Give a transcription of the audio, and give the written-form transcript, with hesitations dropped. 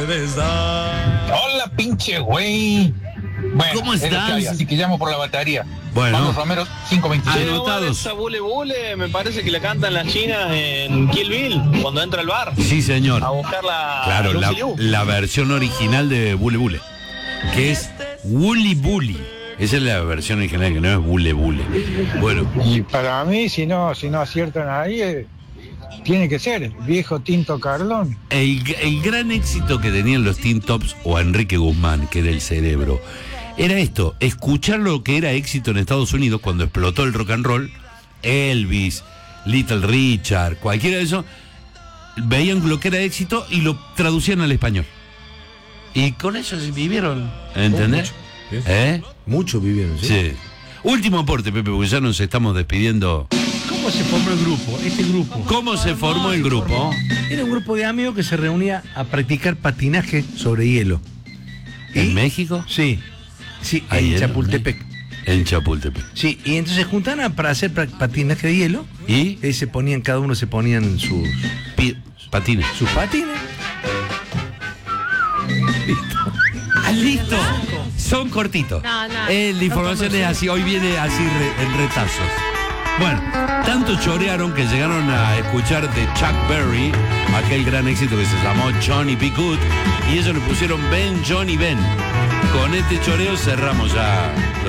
puedes dar. Hola, pinche güey. Bueno, ¿Cómo es lo que estás? hay, así que llamo por la batería. Bueno. Pablo Romero, 526. Anotados. Esa Bule Bule me parece que la cantan las chinas en Kill Bill cuando entra al bar Sí, señor. a buscar la Claro, Lucy Liu. la versión original de Bule Bule, que es Wooly Bully. Esa es la versión original, que no es Bule Bule. Bueno, Y para mí, si no aciertan ahí, tiene que ser viejo Tinto Carlón. el gran éxito que tenían los Teen Tops o Enrique Guzmán, que era el cerebro, era esto, escuchar lo que era éxito en Estados Unidos cuando explotó el rock and roll. Elvis, Little Richard, cualquiera de esos, veían lo que era éxito y lo traducían al español. Y con eso se vivieron, ¿entendés? Muchos vivieron, ¿sí? Sí. Último aporte, Pepe, porque ya nos estamos despidiendo. ¿Cómo se formó el grupo? Este grupo. ¿Cómo se formó el grupo? Era un grupo de amigos que se reunía a practicar patinaje sobre hielo. ¿En ¿Y? México? Sí. Sí, Ahí en era, Chapultepec. En Chapultepec. Sí, y entonces se juntaban para hacer patinaje de hielo. ¿Y? Y se ponían, cada uno se ponían sus Patines. patines. ¡Listo! Son cortitos. No. La información es así, hoy viene así en retazos. Bueno, tanto chorearon que llegaron a escuchar de Chuck Berry, aquel gran éxito que se llamó Johnny B. Good, y ellos le pusieron Ben, Johnny Ben. Con este choreo cerramos ya